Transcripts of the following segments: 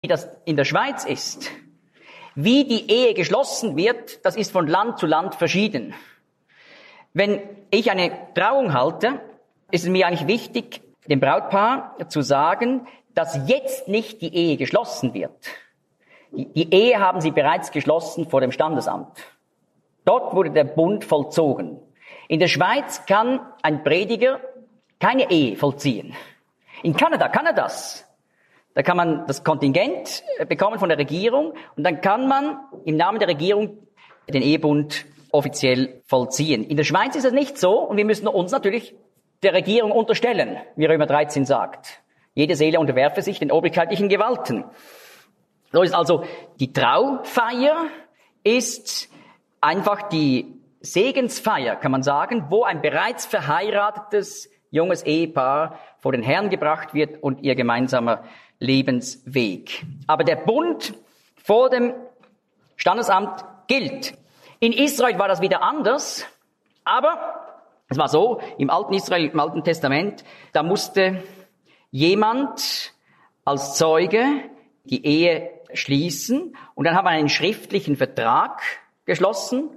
das in der Schweiz ist. Wie die Ehe geschlossen wird, das ist von Land zu Land verschieden. Wenn ich eine Trauung halte, ist es mir eigentlich wichtig, dem Brautpaar zu sagen, dass jetzt nicht die Ehe geschlossen wird. Die Ehe haben sie bereits geschlossen vor dem Standesamt. Dort wurde der Bund vollzogen. In der Schweiz kann ein Prediger keine Ehe vollziehen. In Kanada kann er das. Da kann man das Kontingent bekommen von der Regierung und dann kann man im Namen der Regierung den Ehebund offiziell vollziehen. In der Schweiz ist es nicht so und wir müssen uns natürlich der Regierung unterstellen, wie Römer 13 sagt. Jede Seele unterwerfe sich den obrigkeitlichen Gewalten. So ist also die Traufeier ist einfach die Segensfeier, kann man sagen, wo ein bereits verheiratetes junges Ehepaar vor den Herrn gebracht wird und ihr gemeinsamer Lebensweg. Aber der Bund vor dem Standesamt gilt. In Israel war das wieder anders, aber es war so, im alten Israel, im Alten Testament, da musste jemand als Zeuge die Ehe schließen und dann haben wir einen schriftlichen Vertrag geschlossen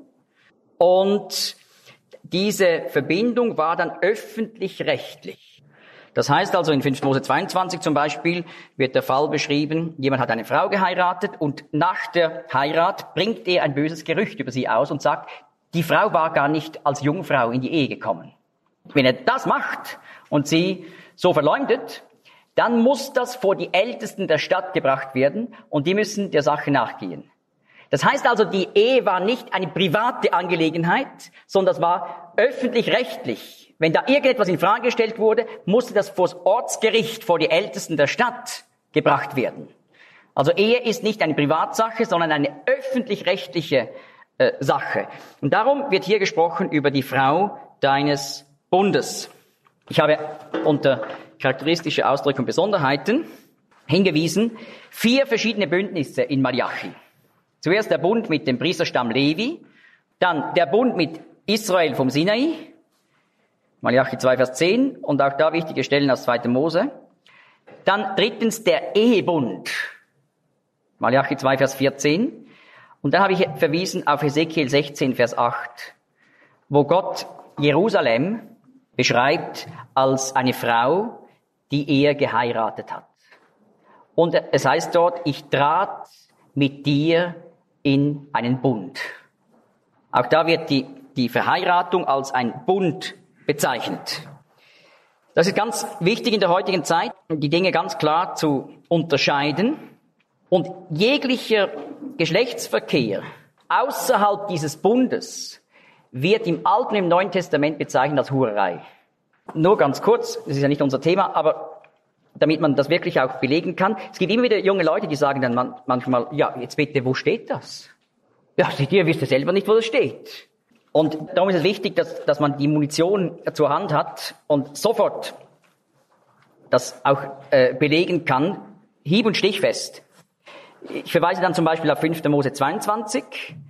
und diese Verbindung war dann öffentlich-rechtlich. Das heißt also in 5. Mose 22 zum Beispiel wird der Fall beschrieben, jemand hat eine Frau geheiratet und nach der Heirat bringt er ein böses Gerücht über sie aus und sagt, die Frau war gar nicht als Jungfrau in die Ehe gekommen. Wenn er das macht und sie so verleumdet, dann muss das vor die Ältesten der Stadt gebracht werden und die müssen der Sache nachgehen. Das heißt also, die Ehe war nicht eine private Angelegenheit, sondern das war öffentlich-rechtlich. Wenn da irgendetwas in Frage gestellt wurde, musste das vor das Ortsgericht, vor die Ältesten der Stadt gebracht werden. Also Ehe ist nicht eine Privatsache, sondern eine öffentlich-rechtliche Sache. Und darum wird hier gesprochen über die Frau deines Bundes. Ich habe unter charakteristische Ausdrücke und Besonderheiten hingewiesen, 4 verschiedene Bündnisse in Malachi. Zuerst der Bund mit dem Priesterstamm Levi, dann der Bund mit Israel vom Sinai, Malachi 2, Vers 10, und auch da wichtige Stellen aus 2. Mose. Dann drittens der Ehebund, Malachi 2, Vers 14. Und dann habe ich verwiesen auf Hesekiel 16, Vers 8, wo Gott Jerusalem beschreibt als eine Frau, die er geheiratet hat. Und es heißt dort, ich trat mit dir in einen Bund. Auch da wird die Verheiratung als ein Bund bezeichnet. Das ist ganz wichtig in der heutigen Zeit, die Dinge ganz klar zu unterscheiden. Und jeglicher Geschlechtsverkehr außerhalb dieses Bundes wird im Alten und im Neuen Testament bezeichnet als Hurerei. Nur ganz kurz, das ist ja nicht unser Thema, aber damit man das wirklich auch belegen kann. Es gibt immer wieder junge Leute, die sagen dann manchmal, ja, jetzt bitte, wo steht das? Ja, ihr wisst ja selber nicht, wo das steht. Und darum ist es wichtig, dass man die Munition zur Hand hat und sofort das auch belegen kann, hieb- und stichfest. Ich verweise dann zum Beispiel auf 5. Mose 22,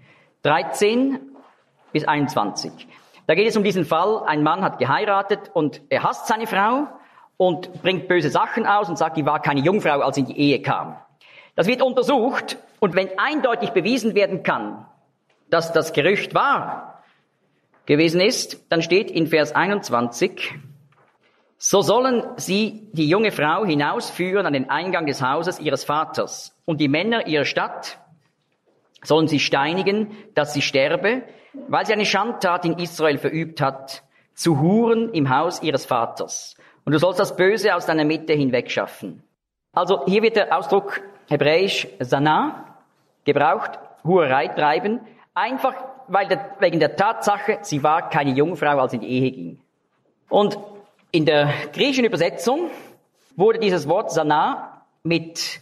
13 bis 21. Da geht es um diesen Fall, ein Mann hat geheiratet und er hasst seine Frau und bringt böse Sachen aus und sagt, die war keine Jungfrau, als sie in die Ehe kam. Das wird untersucht und wenn eindeutig bewiesen werden kann, dass das Gerücht wahr gewesen ist, dann steht in Vers 21, so sollen sie die junge Frau hinausführen an den Eingang des Hauses ihres Vaters und die Männer ihrer Stadt sollen sie steinigen, dass sie sterbe, weil sie eine Schandtat in Israel verübt hat, zu Huren im Haus ihres Vaters. Und du sollst das Böse aus deiner Mitte hinwegschaffen. Also hier wird der Ausdruck hebräisch Zana gebraucht, Hurerei treiben, einfach wegen der Tatsache, sie war keine Jungfrau, als sie in die Ehe ging. Und in der griechischen Übersetzung wurde dieses Wort Zana mit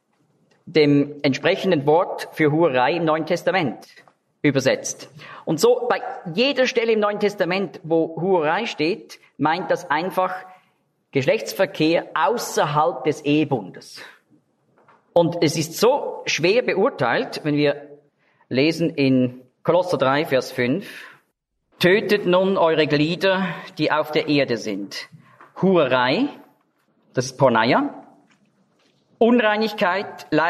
dem entsprechenden Wort für Hurerei im Neuen Testament übersetzt. Und so bei jeder Stelle im Neuen Testament, wo Hurerei steht, meint das einfach Geschlechtsverkehr außerhalb des Ehebundes. Und es ist so schwer beurteilt, wenn wir lesen in Kolosser 3, Vers 5, tötet nun eure Glieder, die auf der Erde sind. Hurerei, das ist Porneia, Unreinigkeit,